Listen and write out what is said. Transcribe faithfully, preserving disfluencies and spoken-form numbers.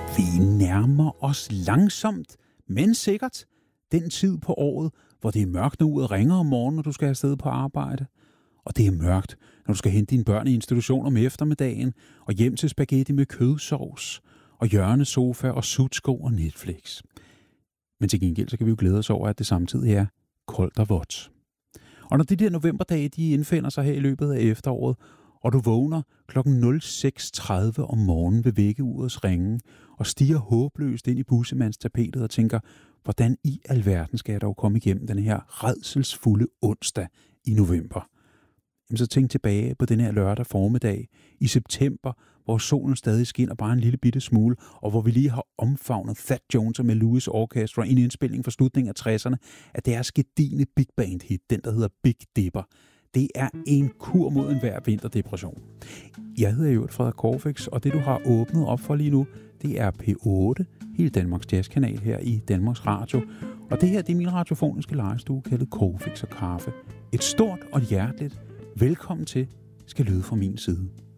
Vi nærmer os langsomt, men sikkert, den tid på året, hvor det er mørkt, når uret ringer om morgenen, når du skal afsted på arbejde. Og det er mørkt, når du skal hente dine børn i institution om eftermiddagen, og hjem til spaghetti med kødsovs, og hjørnesofa og sutsko og Netflix. Men til gengæld så kan vi jo glæde os over, at det samtidig er koldt og vådt. Og når de der novemberdage, de indfinder sig her i løbet af efteråret, og du vågner klokken seks tredive om morgenen ved vækkeurets ringe, og stiger håbløst ind i bussemandstapetet og tænker, hvordan i alverden skal jeg dog komme igennem den her rædselsfulde onsdag i november? Jamen så tænk tilbage på den her lørdag formiddag i september, hvor solen stadig skinner bare en lille bitte smule, og hvor vi lige har omfavnet Thad Jones og Lewis Orchestra i en indspilning fra slutningen af tresserne af deres gedigne big band hit, den der hedder Big Dipper. Det er en kur mod enhver vinterdepression. Jeg hedder jo Frederik Corfix, og det du har åbnet op for lige nu, det er P otte, hele Danmarks jazzkanal her i Danmarks Radio. Og det her, det er min radiofoniske legestue, kaldet Corfix og Kaffe. Et stort og hjerteligt velkommen til skal lyde fra min side.